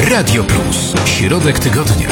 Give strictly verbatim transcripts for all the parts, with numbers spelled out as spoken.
Radio Plus. Środek tygodnia.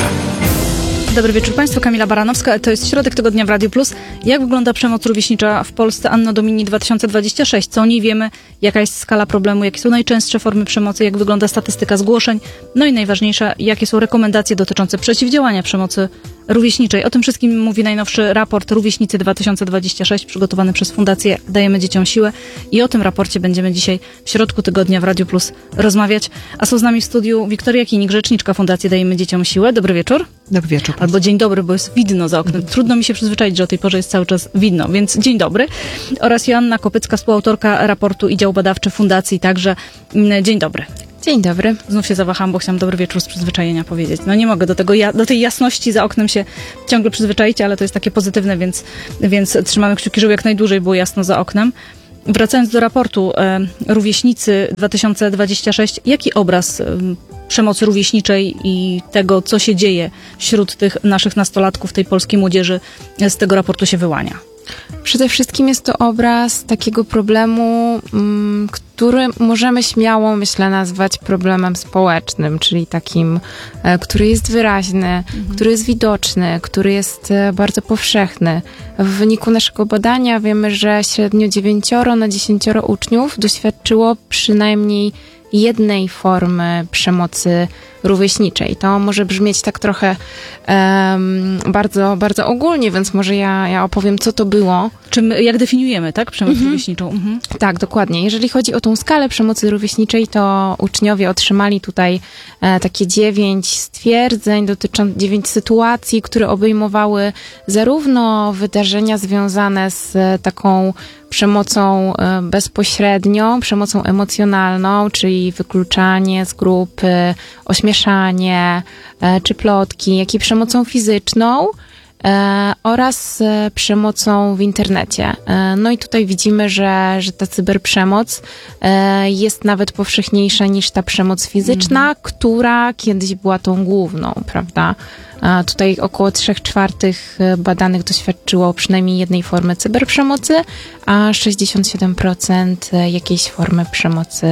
Dobry wieczór Państwu, Kamila Baranowska. To jest Środek Tygodnia w Radiu Plus. Jak wygląda przemoc rówieśnicza w Polsce Anno Domini dwa tysiące dwudziesty szósty? Co o niej wiemy? Jaka jest skala problemu? Jakie są najczęstsze formy przemocy? Jak wygląda statystyka zgłoszeń? No i najważniejsze, jakie są rekomendacje dotyczące przeciwdziałania przemocy rówieśniczej? O tym wszystkim mówi najnowszy raport Rówieśnicy dwa tysiące dwudziesty szósty, przygotowany przez Fundację Dajemy Dzieciom Siłę. I o tym raporcie będziemy dzisiaj w Środku Tygodnia w Radiu Plus rozmawiać. A są z nami w studiu Wiktoria Kinik, rzeczniczka Fundacji Dajemy Dzieciom Siłę. Dobry wieczór. Dobry wieczór. Albo dzień dobry, bo jest widno za oknem. Trudno mi się przyzwyczaić, że o tej porze jest cały czas widno, więc dzień dobry. Oraz Joanna Kopycka, współautorka raportu i dział badawczy Fundacji, także dzień dobry. Dzień dobry. Znów się zawahałam, bo chciałam dobry wieczór z przyzwyczajenia powiedzieć. No nie mogę do tego, ja, do tej jasności za oknem się ciągle przyzwyczaić, ale to jest takie pozytywne, więc, więc trzymamy kciuki, żeby jak najdłużej było jasno za oknem. Wracając do raportu e, Rówieśnicy dwa tysiące dwudziesty szósty, jaki obraz e, przemocy rówieśniczej i tego, co się dzieje wśród tych naszych nastolatków, tej polskiej młodzieży z tego raportu się wyłania? Przede wszystkim jest to obraz takiego problemu, m, który możemy śmiało, myślę, nazwać problemem społecznym, czyli takim, e, który jest wyraźny, mhm. który jest widoczny, który jest e, bardzo powszechny. W wyniku naszego badania wiemy, że średnio dziewięcioro na dziesięcioro uczniów doświadczyło przynajmniej jednej formy przemocy rówieśniczej. To może brzmieć tak trochę um, bardzo, bardzo ogólnie, więc może ja, ja opowiem, co to było. Czym, jak definiujemy, tak? Przemoc mhm. rówieśniczą. Mhm. Tak, dokładnie. Jeżeli chodzi o tą skalę przemocy rówieśniczej, to uczniowie otrzymali tutaj e, takie dziewięć stwierdzeń, dotyczących dziewięć sytuacji, które obejmowały zarówno wydarzenia związane z e, taką przemocą e, bezpośrednią, przemocą emocjonalną, czyli wykluczanie z grupy, ośmieszanie e, czy plotki, jak i przemocą fizyczną e, oraz e, przemocą w internecie. E, no i tutaj widzimy, że, że ta cyberprzemoc e, jest nawet powszechniejsza niż ta przemoc fizyczna, mm. która kiedyś była tą główną, prawda? A tutaj około trzech czwartych badanych doświadczyło przynajmniej jednej formy cyberprzemocy, a sześćdziesiąt siedem procent jakiejś formy przemocy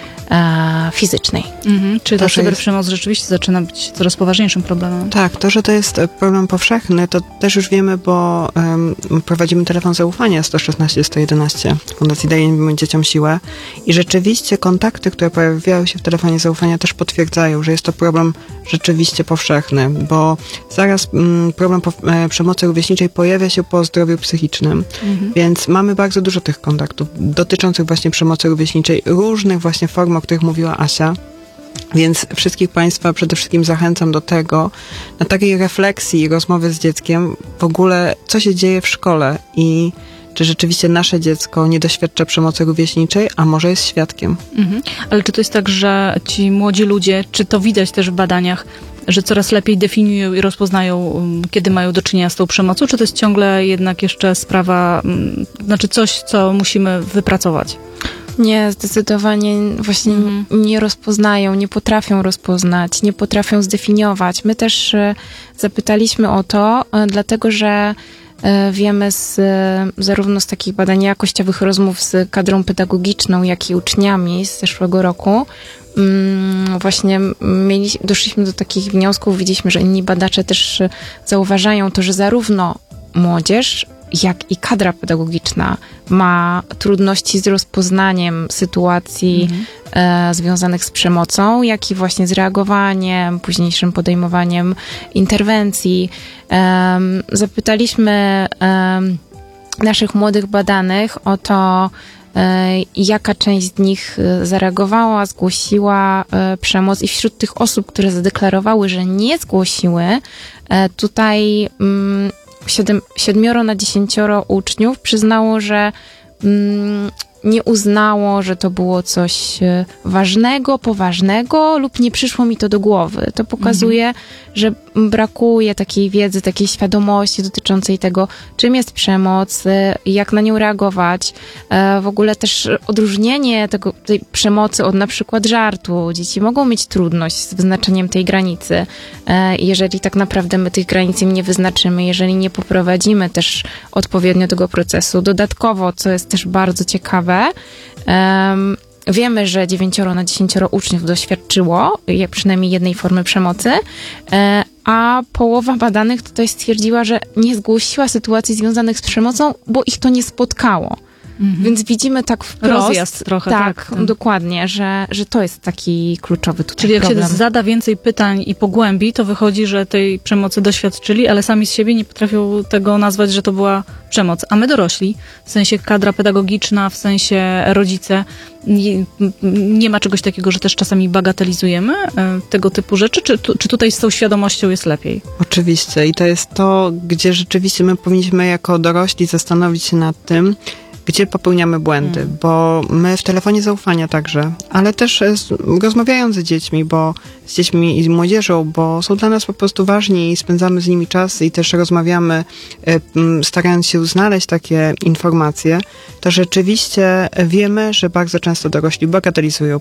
e, fizycznej. Mhm, czyli ta cyberprzemoc jest... rzeczywiście zaczyna być coraz poważniejszym problemem. Tak, to, że to jest problem powszechny, to też już wiemy, bo um, prowadzimy telefon zaufania sto szesnaście sto jedenaście Fundacji Dajemy Dzieciom Siłę i rzeczywiście kontakty, które pojawiały się w telefonie zaufania, też potwierdzają, że jest to problem rzeczywiście powszechny, bo zaraz mm, problem po, e, przemocy rówieśniczej pojawia się po zdrowiu psychicznym, mhm. więc mamy bardzo dużo tych kontaktów dotyczących właśnie przemocy rówieśniczej, różnych właśnie form, o których mówiła Asia. Więc wszystkich Państwa przede wszystkim zachęcam do tego, na takiej refleksji i rozmowy z dzieckiem w ogóle, co się dzieje w szkole i czy rzeczywiście nasze dziecko nie doświadcza przemocy rówieśniczej, a może jest świadkiem. Mhm. Ale czy to jest tak, że ci młodzi ludzie, czy to widać też w badaniach, że coraz lepiej definiują i rozpoznają, kiedy mają do czynienia z tą przemocą, czy to jest ciągle jednak jeszcze sprawa, znaczy coś, co musimy wypracować? Nie, zdecydowanie właśnie mm. nie rozpoznają, nie potrafią rozpoznać, nie potrafią zdefiniować. My też zapytaliśmy o to, dlatego że wiemy z, zarówno z takich badań jakościowych rozmów z kadrą pedagogiczną, jak i uczniami z zeszłego roku, właśnie mieli, doszliśmy do takich wniosków, widzieliśmy, że inni badacze też zauważają to, że zarówno młodzież, jak i kadra pedagogiczna ma trudności z rozpoznaniem sytuacji mhm. e, związanych z przemocą, jak i właśnie z reagowaniem, późniejszym podejmowaniem interwencji. E, zapytaliśmy e, naszych młodych badanych o to, e, jaka część z nich zareagowała, zgłosiła e, przemoc i wśród tych osób, które zadeklarowały, że nie zgłosiły, e, tutaj mm, Siedem, siedmioro na dziesięcioro uczniów przyznało, że mm, nie uznało, że to było coś ważnego, poważnego lub nie przyszło mi to do głowy. To pokazuje, mhm. że brakuje takiej wiedzy, takiej świadomości dotyczącej tego, czym jest przemoc, jak na nią reagować. W ogóle też odróżnienie tego, tej przemocy od na przykład żartu. Dzieci mogą mieć trudność z wyznaczeniem tej granicy. Jeżeli tak naprawdę my tych granic im nie wyznaczymy, jeżeli nie poprowadzimy też odpowiednio tego procesu. Dodatkowo, co jest też bardzo ciekawe, wiemy, że dziewięcioro na dziesięcioro uczniów doświadczyło jak przynajmniej jednej formy przemocy, e, a połowa badanych tutaj stwierdziła, że nie zgłosiła sytuacji związanych z przemocą, bo ich to nie spotkało. Mhm. Więc widzimy tak wprost. Rozjazd trochę, tak. tak. Dokładnie, że, że to jest taki kluczowy tutaj Czyli jak problem. się zada więcej pytań i pogłębi, to wychodzi, że tej przemocy doświadczyli, ale sami z siebie nie potrafią tego nazwać, że to była przemoc. A my dorośli, w sensie kadra pedagogiczna, w sensie rodzice, nie, nie ma czegoś takiego, że też czasami bagatelizujemy e, tego typu rzeczy, czy, tu, czy tutaj z tą świadomością jest lepiej? Oczywiście i to jest to, gdzie rzeczywiście my powinniśmy jako dorośli zastanowić się nad tym, gdzie popełniamy błędy, hmm. bo my w telefonie zaufania także, ale też z, rozmawiając z dziećmi, bo z dziećmi i z młodzieżą, bo są dla nas po prostu ważni i spędzamy z nimi czas i też rozmawiamy, y, starając się znaleźć takie informacje, to rzeczywiście wiemy, że bardzo często dorośli bagatelizują